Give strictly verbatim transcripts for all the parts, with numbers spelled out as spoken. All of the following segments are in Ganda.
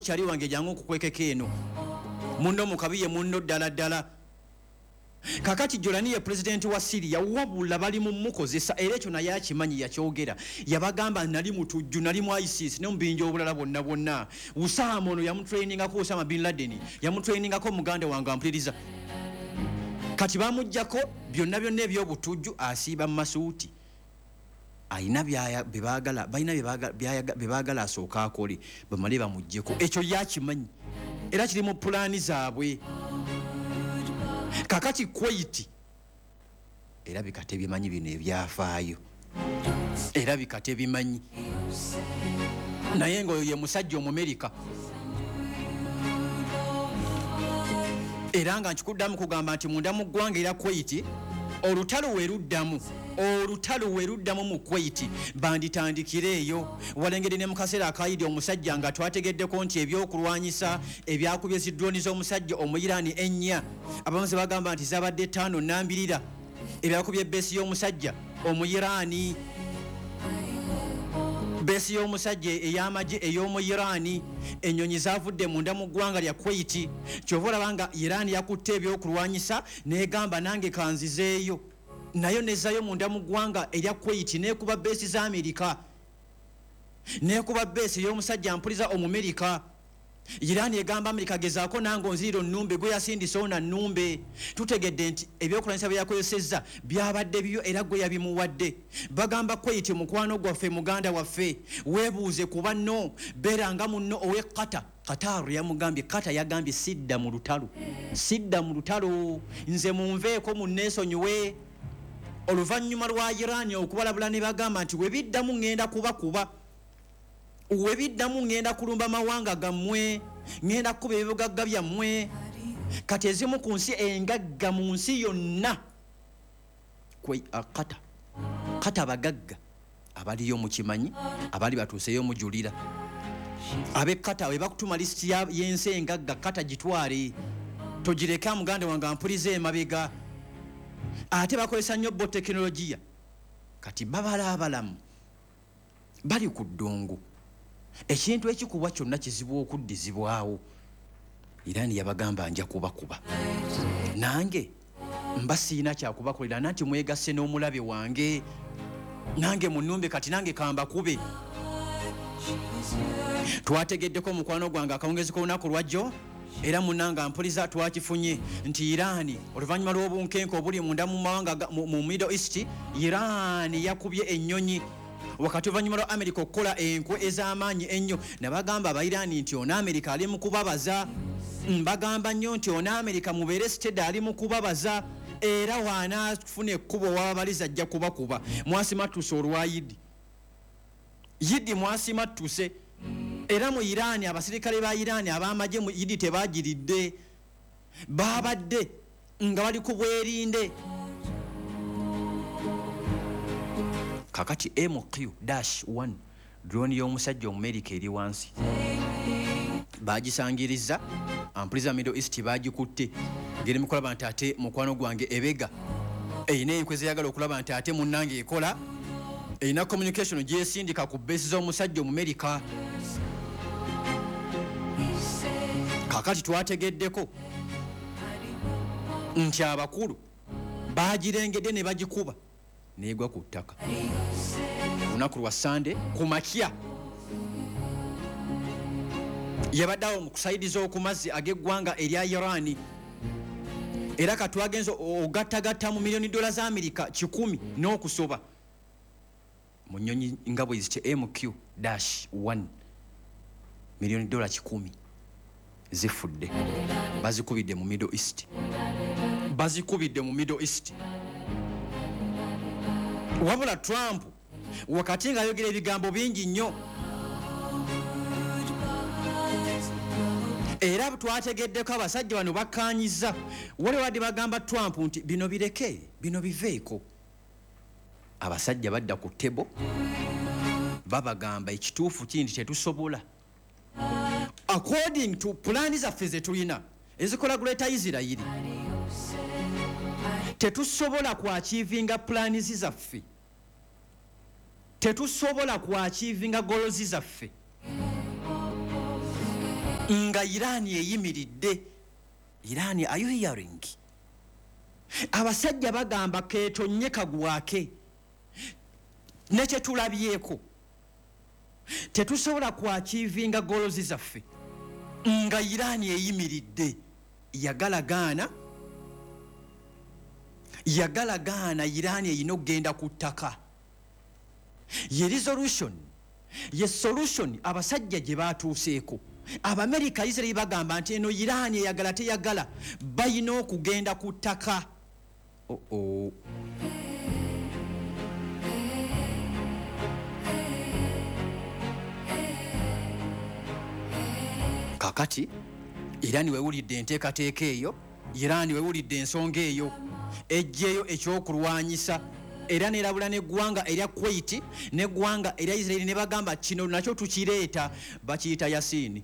chali wange jangu kukwekeka eno mundo mukabiye mundo ddala ddala. Kakati Jolani ye president wa Syria wabula bali mu mukozesa era ekyo naye akimanyi yakyogera yabagamba nali mutujju nali mu ISIS ne mbinjo obulala bonna bonna Usama ono yamutraininga ko Osama bin Laden yamutraininga ko muganda wange ampuliriza kati bamujjako byonna byonna ebyobutujju asiiba mu masuuti ayina byaya bibagala bayina bibagala bibagala asooka akole bamale bamujjeko ekyo yakimanyi era kiri mu pulaani zaabwe. Kakati Kuwait era bikate bimanyi bino ebyafaayo era bikate bimanyi naye nga oyo ye musajja Omumerika era nga nkikuddamu kugamba nti munda mu ggwanga era Kuwait olutalo weruddamu olutalo weruddamu mu Kuwait banditandikire eyo walengedde ne mu kaseera akaayidi omusajja nga twategeddeko nti ebyokulwanyisa ebyakubye zidroni z'omusajja Omuyirani ennya abamuze bagamba nti zabadde ttaano nambirira ebyakubye beesi y'omusajja Omuyirani beesi y'omusajja ey'amagye ey'Omuyirani ennyonyi zavudde munda mu ggwanga lya Kuwait kyova olaba nga Iran yakutte ebyokulwanyisa negamba nange kanzizeeyo nayo nezayo munda mu ggwanga erya Kuwait nekuba beesi za Amerika nekuba beesi y'omusajja ampuliza Omumerika. Iran egamba Amerika gezaako nange onziriro nnumbe gwe yasindisa ona nnumbe tutegedde nti ebyokulwanyisa bye yakozesezza byabadde byo era gwe yabimuwadde. Bagamba Kuwait mukwano gwaffe muganda waffe weebuuze kuba nno beeranga munno owe Qatar. Qatar yamugambye Qatar yagambye sidda mu lutalo sidda mu lutalo nze munveeko munneesonyiwe oluvannyuma lwa Iran okubalabula ne bagamba nti webiddamu ngenda kuba kuba webiddamu ngenda kulumba mawanga gammwe ngenda kuba ebibugagga byammwe. Kati ezimu ku nsi engagga mu nsi yonna kwe akata kata bagagga abaliyo mu kimanyi abali batuuseyo mujulira abe kata we bakutuma listi y'ensi engagga kata gitwale togireka muganda wange ampulize emabega ate bakozesa nnyo bo tekinologiya kati babala abalamu bali ku ddungu ekintu ekikuwa kyonna kizibu okuddizibwawo. Iran yabagamba nja kuba kuba nange mba siina kyakubakolera nanti mwegasse n'omulabe wange nange munnumbe kati nange kamba kube. Twategeddeko mukwano gwange akawungezi k'olunaku lwajjo era munanga mpuliza twakifunye nti Iran oluvannyuma lw'obunkenke obuli munda mu mawanga mu Middle East Iran yakubye ennyonyi wakati oluvannyuma lwa Amerika okukola enkwe ez'amaanyi ennyo nabagamba Abairani nti ono Amerika ali mu kubabaza mbagamba nnyo nti ono Amerika mubeere sitede ali mu kubabaza era waanaafuna ekkubo wababaliza ajja kubakuba mwasimattuse olwayidi yidi mwasimattuse era mu Iran abasirikale ba Iran ab'amagye mu yidi tebagiridde babadde nga bali ku bwerinde. Kakati M Q one drone y'omusajja Omumerika eri wansi bagisangiriza ampuliza Middle East bagikutte ngeri mukulaba nti ate mukwano gwange ebega eyina enkwe zeyagala okulaba nti ate munnange ekola eyina communication gyesindika ku beesi z'omusajja Omumerika. Kakati twategeddeko nti abakulu bagirengedde ne bagikuba negwa ku ttaka olunaku lwa Sande ku makya yabaddawo mu kusaidiza okumazzi ag'eggwanga erya Iran era katwagenza ogattagatta mu miliyoni dola za Amerika kikumi n'okusoba mu nnyonyi nga bwe ziti M Q one miliyoni dola kikumi zifudde bazikubidde mu Middle East bazikubidde mu Middle East. Wabula Trump wakati nga ayogera ebigambo bingi nnyo era twategeddeko abasajja bano bakkaanyiza waliwo badde bagamba Trump nti bino bireke bino biveeko. Abasajja badda ku tebo babagamba ekituufu kindi tetusobola according to pulaani zaffe ze tulina ezikola Greater Israel tetusobola kuachivinga pulaani zaffe tetusobola kuachivinga golozi zaffe nga Irani eyimiridde. Irani, are you hearing? Abasajja bagamba keetonye kagwake. Ne kye tulabyeko tetusobola kwakiivinga golozi zaffe nga Irani eyimiridde. Yagala gaana yagala gaana Irani eyina okugenda ku ttaka. Ye resolution ye solution abasajja gye baatuuseeko. Abamerika Israel bagamba nti eno Irani eyagala teyagala bayina okugenda ku ttaka. Oh oh. Kakati Irani wewulidde enteekateeka eyo, Irani wewulidde ensonga eyo, ejjeeyo ekyokulwanyisa era nerabula n'eggwanga erya Kuwait n'eggwanga erya Israel ne bagamba kino nakyo tukireeta, bakiyita Yasini.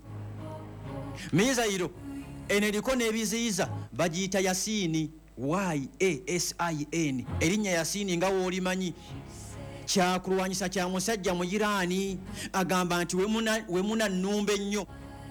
Mizairo eno eriko n'ebiziyiza bagiyita Yasini. Y A S I N. Erinnya Yasini nga woolimanyi kyakulwanyisa kya musajja mu Irani agamba nti we muna nnumba ennyo.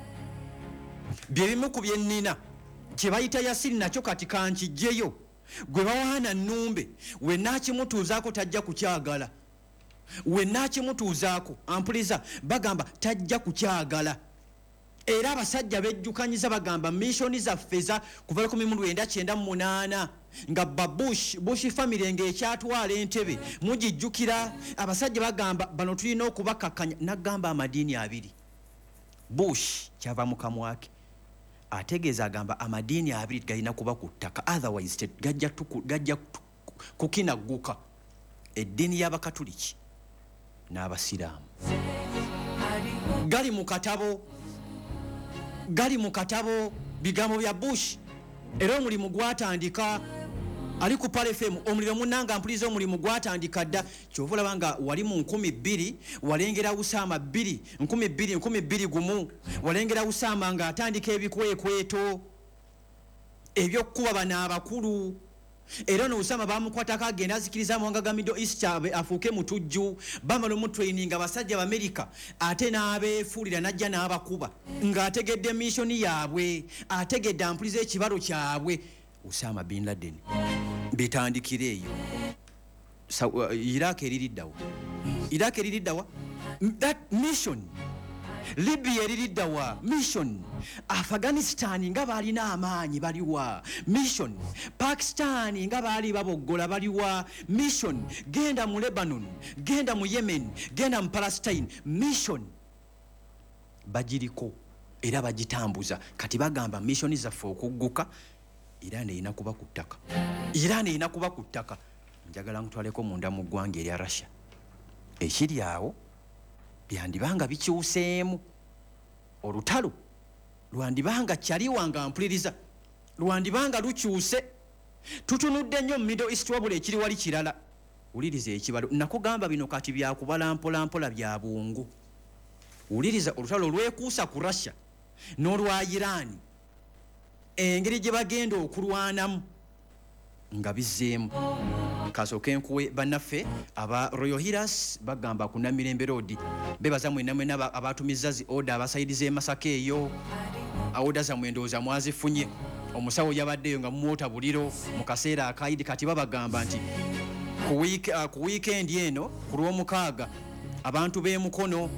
Bye bimu ku bye nnina kye bayita Yasini nakyo kati kankijjeyo. Gwe bawaana nnumbe we naakimutuuzaako tajja kukyagala. We naakimutuuzaako ampuliza bagamba tajja kukyagala. Era abasajja bejjukanyiza bagamba missoni zaffe za kuva lukumi mu lwenda kyenda mu munaana nga Babush Bush family ng'ekyatwala entebe mugijjukira. Abasajja bagamba bano tulina okubakakanya. Nagamba amadiini abiri. Bush kyava mu kamwake ategeeza agamba amadiini abiri galina kuba ku ttaka, otherwise gajja gajja kukinagguka. Eddiini y'Abakatuliki n'Abasiraamu gali mu katabo gali mu katabo bigambo bya Bush. Era omulimu gwatandika ali ku Pale F M. Omuliro munanga mpuliza omulimu gwatandika dda. Kyova olaba nga wali mu nkumi bbiri walengera Usama bbiri nkumi bbiri nkumi bbiri gumu walengera Usama nga atandika ebikwekweto ebyokkuba bano abakulu. Era no Usama bamukwatako agenda azikiriza mu nga Middle East afuuke mutujju bamala mu training abasajja b'Amerika ate n'abeefuulira najja n'abakuba ng'ategedde missoni yaabwe ategedde ampuliza ekibalo kyabwe. Usama bin Laden bitandikire eyo. uh, Iraq eririddawa Iraq eririddawa that mission. Libya eririddawa mission. Afghanistan nga balina amaanyi baliwa mission. Pakistan nga bali baboggola baliwa mission. Genda mu Lebanon, genda mu Yemen, genda mu Palestine mission. Bagiriko era bagitambuza. Kati bagamba mission zaffe okugguka. Irani erina kuba ku ttaka. Irani erina kuba ku ttaka. Njagala nkutwaleko munda mu ggwanga erya Russia. Ekiri awo byandibanga bikyuseemu. Olutalo lwandibanga kyaliwanga mpuliriza lwandibanga lukyuse. Tutunudde nnyo mu Middle East wabula ekiri wali kirala. Wuliriza ekibalo nakugamba bino kati byakubala mpola mpola bya bungu. Wuliriza olutalo lwekuusa ku Russia n'olwa Irani engeri gye bagenda okulwanamu nga bizzeemu. Kasooke nkuwe bannaffe aba Royal Healers bagamba ku Namirembe Road bebaza mwena mwena abatumizza zi order abasayidiza e Masaka eyo. Order za mwendooza mwazifunye. Omusawo yabaddeyo nga mumwota buliro mu kaseera akayidi. Kati babagamba nti ku week uh, ku weekend eno ku lw'omukaaga abantu b'emukono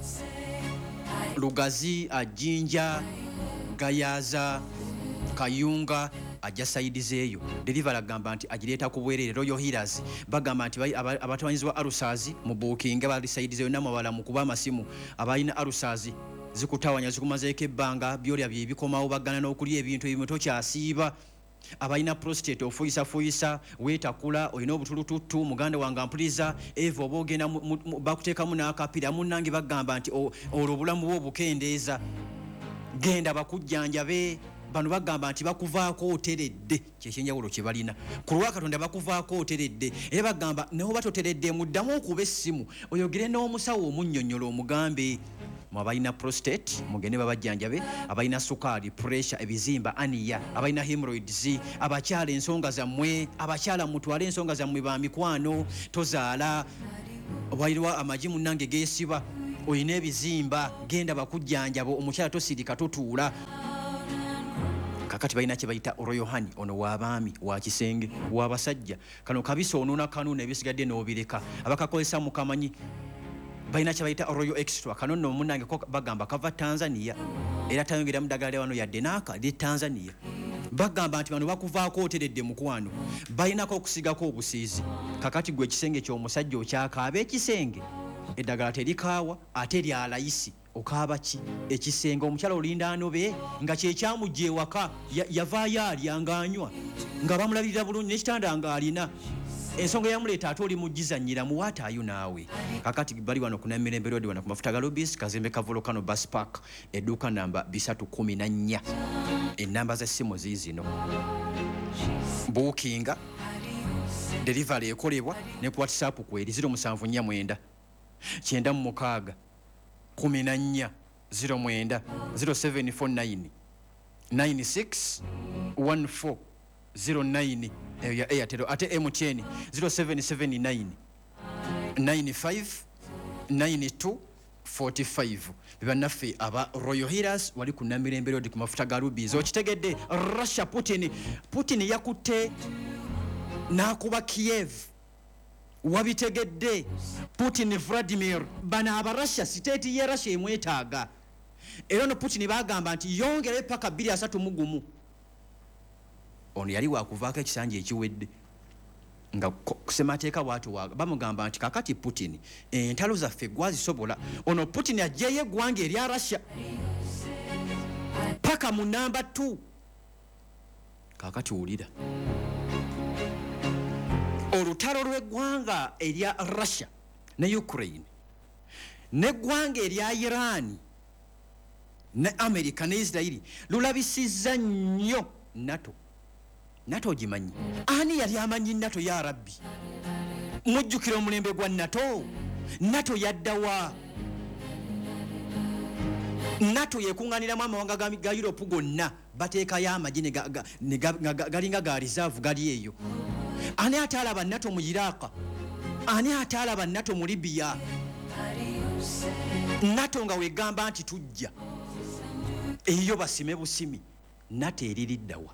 Lugazi, Ajinja, Gayaza, Kayunga ajja sayidizeeyo. Deliver agamba nti agireeta ku bwerere. Royal Healers bagamba nti abatawanyizibwa arusazi mu booking bali sayidizeeyo namabala mu kuba amasimu abalina arusazi zikutawanya zikumazeeko ebbanga byolya bye bikomawo bagana n'okulya ebintu ebimu tokyasiiba. Abalina prostate ofuyisa fuyisa weetakula olina obutulututtu muganda wange ampuliza Eva oba ogenda bakuteekamu n'akapira munnange bagamba nti olwo obulamu bwo obukendeeza genda bakujjanjabe. Bano bagamba nti bakuvaako oteredde. Kyekyenjawulo kye balina ku lwa Katonda bakuvaako oteredde. Era bagamba neho batoteredde muddamu okuba essimu oyogere n'omusawo omunnyonnyola omugambe mu abalina prostate mugende babajjanjabe. Abalina sukaali, pressure, ebizimba, aniya, abalina hemorrhoids, abakyala ensonga zammwe, abakyala mutwale ensonga zammwe ba mikwano tozaala. Wairwa amaji munnange geesiba oyina ebizimba genda bakujjanjabo omukyala tosirika totuula kakati balina kye bayita Royal Honey ono w'abaami wa kisenge w'abasajja kano kabisa onoona kanuuna ebisigadde n'obireka abakakozesa mukamanyi balina kye bayita Royal Extra kano nno munnange ko bagamba kava Tanzania era tayongera muddagala lya wano yadde naaka li Tanzania bagamba nti bano bakuvaako oteredde mukwano balinako okusigako obusiizi kakati gwe ekisenge ky'omusajja okyakaaba ekisenge eddagala terikaawa ate lya layisi okaaba ki ekisenge omukyala olinda anobe nga kyekyamujja ewaka yavaayo alya ng'anywa nga bamulabirira bulungi n'ekitanda ng'alina ensonga yamuleeta ate oli mugizannyira muwaataayo naawe kakati bali wano ku Namirembe Road wano ku mafuta ga Lobis kazembe ka Volcano Bus Park edduuka namba bisatu kumi na nnya ennamba z'essimu ziizino buukinga delivery ekolebwa ne ku WhatsApp kweri zero musanvu nnya mwenda kyenda mu mukaaga kumi na nnya zero mwenda zero seven four nine nine six one four zero nine eyo ya Airtel ate M T N zero seven seven nine nine five nine two four five bibannaffe aba Royal Healers wali ku Namirembe Road ku mafuta ga Rubies okitegedde Russia Putin Putin yakutte n'akuba Kiev wabitegedde Putin Vladimir bana aba Russia state ye Russia emwetaaga era no Putin bagamba nti yongere paka bbiri asatu mu gumu ono yali wakuvaako ekisanja ekiwedde nga kusemateeka bwatu waga bamugamba nti kakati Putin entalo zaffe gwazisobola ono Putin ajjeyo eggwanga erya Russia paka mu namba two kakati wulira olutalo lw'eggwanga erya Russia ne Ukraine n'eggwanga erya Iran ne America ne Israeli lulabisizza nnyo NATO NATO gimanyi ani yali amanyi NATO ya rabbi mujjukira omulembe gwa NATO NATO yaddawa NATO yekunganiramu amawanga ga Europe gonna bateekayo amagi ne galinga ga reserve gali eyo ani atalaba NATO mu Iraq ani atalaba NATO mu Libya NATO nga wegamba nti tujja eyo basime busimi NATO eririddawa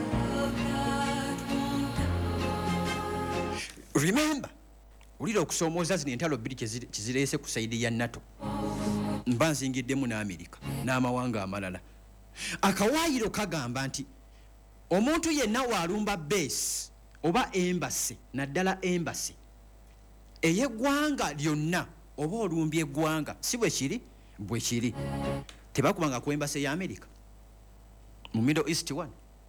remember ulira okusomooza zino entalo bbiri kizireese ku saidi ya NATO mba nzingiddemu n'Amerika n'amawanga amalala akawaayiro kagamba nti omuntu yenna waalumba base oba embassy naddala embassy ey'eggwanga lyonna oba olumbye eggwanga si bwe kiri bwe kiri tebakubanga ku embassy ya America mu Middle East one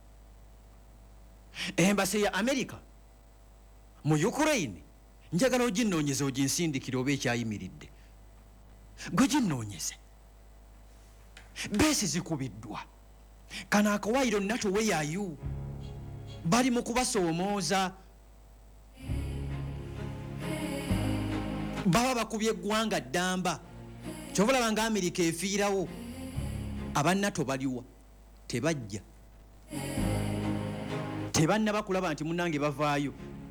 embassy ya America mu Ukraine njagala oginnoonyeze oginsindikire oba ekyayimiridde gwe ginnoonyeze beesi zikubiddwa kana akawaayiro NATO weyayu bali mu kubasoomooza baba bakubye eggwanga ddamba kyobalaba nga Amerika efiirawo aba NATO baliwa tebajja tebannaba kulaba nti munnange bavaayo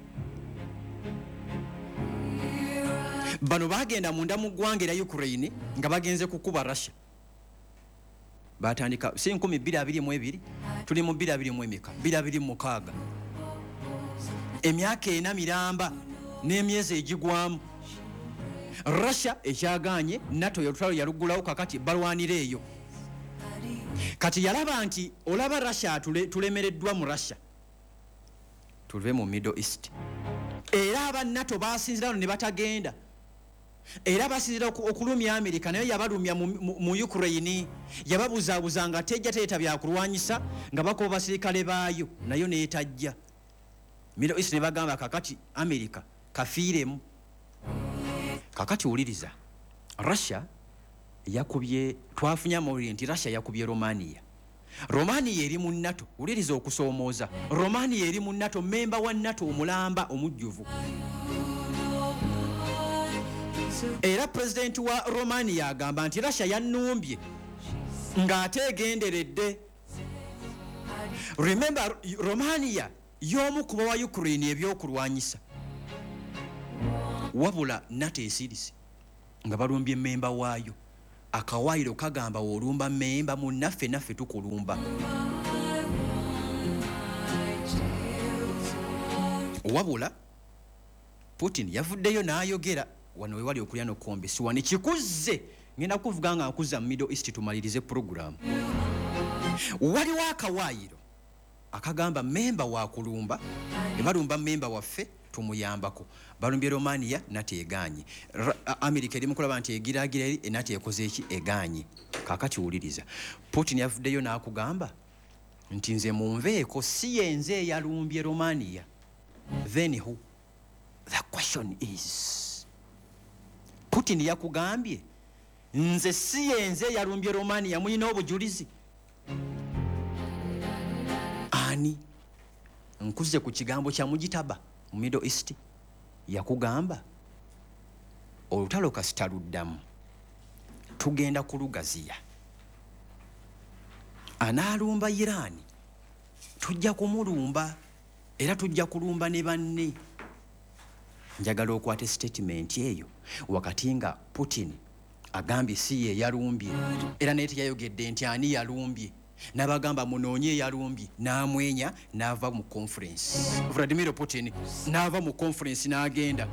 bano bagenda munda mu ggwanga erya Ukraine nga bagenze kukuba Russia batandika si nkumi bbiri abiri mu ebiri tuli mu bbiri abiri mu emeka bbiri abiri mu mukaaga emyaka ena miramba n'emyezi egigwamu Russia ekyagaanye NATO yalutalo yaluggulawo kakati balwanira eyo kati yalaba nti olaba Russia tulemereddwa mu Russia tuve mu Middle East era aba NATO basinzira ne batagenda era basinzira okulumya Amerika naye yabalumya mu Ukraine yababuzaabuza nga tejja teeta byakulwanyisa nga bakoba basirikale baayo nayo neetajja Middle East ne bagamba kakati Amerika kafiiremu kakati wuliriza Russia yakubye twafunya amawulire nti Russia yakubye Romania Romania eri mu NATO wuliriza okusoomooza Romania eri mu NATO memba wa NATO omulamba omujjuvu era president wa Romania agamba nti Russia yannumbye ng'ate egenderedde remember Romania y'omu kuba wa Ukraine ebyokulwanyisa wabula NATO esirise nga balumbye memba waayo akawaayiro kagamba olumba memba munnaffe naffe tukulumba wabula Putin yavuddeyo n'ayogera wano wewali okulya nokombe siwani kikuzze ngenda kuvuga nga nkuza mu Middle East tumalirize program waliwo akawaayiro akagamba memba wa kulumba ne balumba memba waffe tumuyambako balumbye Romania nateeganye America eri mukulaba nti egiragira eri enati ekoze eki eganye kakati wuliriza Putin yavuddeyo n'akugamba nti nze munveeko si yenze yalumbye Romania then who the question is Putin yakugambye nze si yenze yalumbye Romania mulina obujulizi ani nkuze ku kigambo kya mugitaba mu Middle East yakugamba olutalo kasitaluddamu tugenda kulugaziya analumba Iran tujja kumulumba era tujja kulumba ne banne njagala okwate statement eyo wakati nga Putin agambye si ye yalumbye era naye teyayogedde nti ani yalumbye nabagamba munoonye yalumbye namwenya nava mu conference Vladimir Putin nava mu conference n'agenda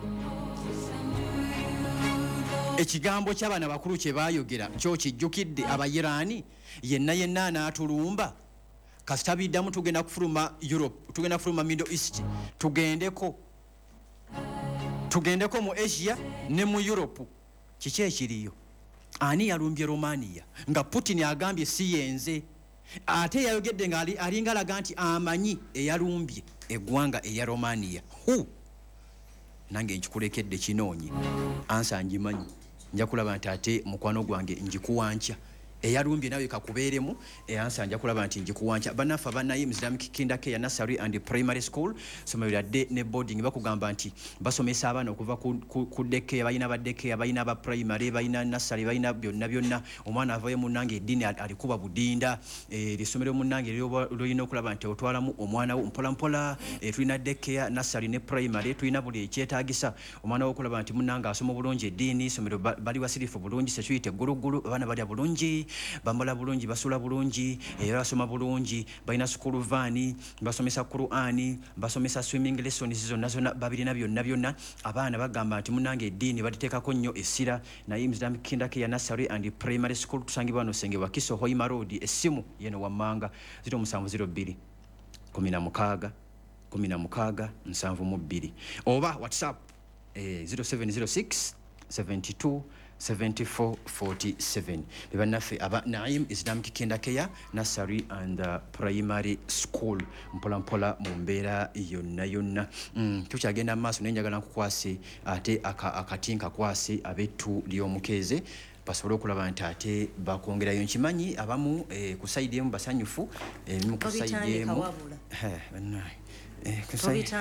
ekigambo ky'abana bakulu kye bayogera kyo kijjukidde abayirani yenna yenna n'atulumba kasitabiddamu tugenda kufuluma Europe tugenda kufuluma Middle East tugendeko tugendeko mu Asia ne mu Europe kiki ekiriyo ani yalumbye Romania nga Putin agambye si yenze ate yayogedde nga alinga alaga nti amanyi eyalumbye eggwanga eya Romania hu nange nkikulekedde kinoonye ansa njimanyi nja kulaba nti ate mukwano gwange njikuwanca eyalumbye nawe kakubeeremu eyansa nja kulaba nti njikuwanca banafe abanayimu Islamic Kindake ya Nursery and Primary School somero yadde ne boarding bakugamba nti basomesa abaana okuva ku deke abayina badeke abayina ba primary bayina nursery bayina byonna byonna omwana avayo munange edini alikuba budinda e lisomero munange lyoyina okulaba nti otwalamu omwana wo mpola mpola e tulina deke ya nursery ne primary tulina buli ekyetaagisa omwana wo okulaba nti munange asoma bulungi edini somero bali wasirifu bulungi sekiyite gulugulu abaana balya bulungi bambala bulungi basula bulungi era basoma bulungi balina school van basomesa Qur'ani basomesa swimming lessons zonna zonna babirina byonna byonna abaana bagamba nti munange eddiini baditeekako nnyo essira naye Islamic Kindake ya Nursery and Primary School tusangibwa no Senge Wakiso Hoima Road essimu yeno wammanga zero musanvu zero bbiri kumi na mukaaga kumi na mukaaga nsanvu mu bbiri oba WhatsApp eh, zero seven zero six seven two seventy-four forty-seven bebanafe aba Naim Islamic Kindake ya Nursery and uh, Primary School mpola mpola mu mbeera yonna yonna mm, tukyagenda maaso naye njagala nkukwase ate akatinka kwase abettu ly'omukeeze basobole okulaba nti ate bakwongerayo nkimanyi abamu eh, ku side emu basanyufu eh, mu ku side emu eh banaye eh ku side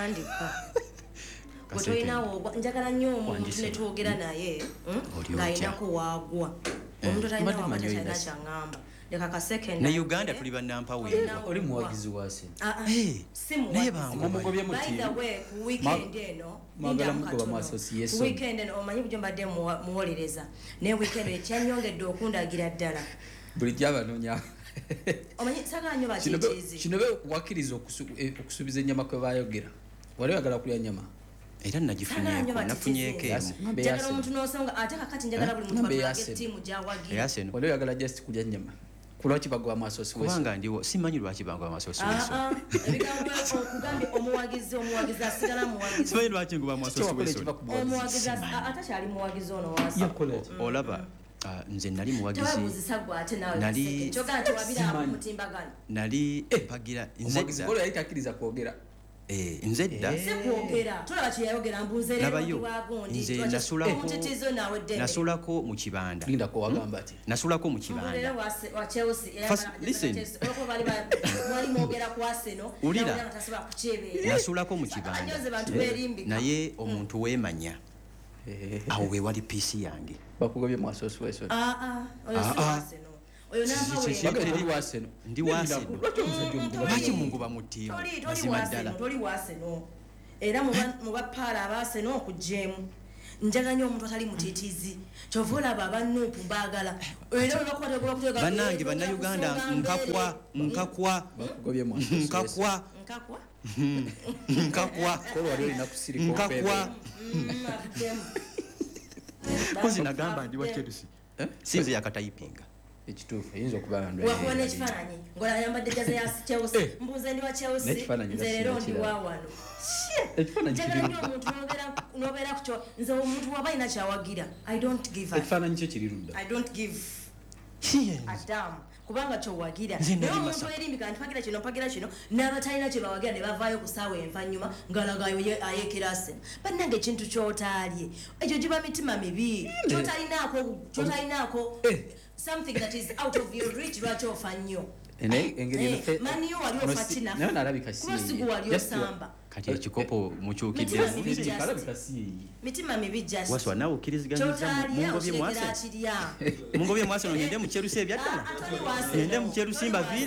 Kutoinawo njagala nnyo omuntu ne twogera naye ng'ayina kuwaagwa omuntu talina wabata talina kyangamba leka ka second ne Uganda tuli bannampa weero oli muwagizi wase si muwagizi by the way ku weekend eno magala mugoba mu association weekend eno omanyi bujjo mbadde muwolereza ne weekend ekyanyongedde okundagira ddala buli gyabanonya omanyi sagala nnyo bakikizi kino be okuwakkiriza okusuubiza ennyama kwe bayogera wali oyagala kulya nyama era nagifunyeko nafunyeko emu njagala omuntu n'osanga ate kakati njagala buli muntu bakulage ttiimu gy'awagira wali oyagala just kulya nyama kulwaki bagwa amasosi kubanga ndiwo simanyi lwaki bagwa amasosi weso ebigambo okugambye omuwagizi omuwagizi asigala muwagizi simanyi lwaki nguba amasosi weso omuwagizi atakyali muwagizi ono wasa olaba nze nali muwagizi nali nali empagira nze bolo yali takiriza kwogera eh nzedda sekwogera tulaba kyeyayogera mbunzere wagundi nze nasulako nasulako mu kibanda linda ko wagamba ati nasulako mu kibanda wa Chelsea listen oko bali bali mogera ku Arsenal ulira nasulako mu kibanda naye omuntu wemanya awo we wali P C yange bakugobye mu asosi weso ah ah oyo si Arsenal oyo namba we ndi waseno ndi waseno lwaki mungu bamutimu mazima ddala toli waseno era mu ba para abaseno okujjemu njagala nnyo omuntu atali mutiitizi kyova olaba abanuupu mbaagala era olwakubategula bannange bannayuganda nkakwa nkakwa nkakwa nkakwa nkakwa nkakwa kozi nagamba ndi wa Chelsea sinze yakatayipinga ekituufu eyinza okuba ndo wakuba n'ekifaananyi ng'olayambadde jaze ya Chelsea mbuuze ndi wa Chelsea nze leero ndi wa wano njagala nnyo omuntu n'obeera ku kyo nze omuntu waba alina kyawagira I don't give a ekifaananyi kyo kiri ludda I don't give a damn kubanga kyowagira naye omuntu erimbika nti pagira kino pagira kino n'abatalina kye bawagira ne bavaayo ku ssaawa envanyuma ng'alagayo ayeekera Arsenal bannange ekintu ky'otaalye ekyo giba mitima mibi kyotalinaako kyotalinaako something that is out of your reach lwaki ofa nnyo maniyo wali ofa kinakuba wali osamba kati ekikopo mukyukidde mitima mibi just waswa nawe okkiriziganyizza mungobye mwase mungobye mwase ngende mu Chelsea ebyaddala ngende mu Chelsea mbavire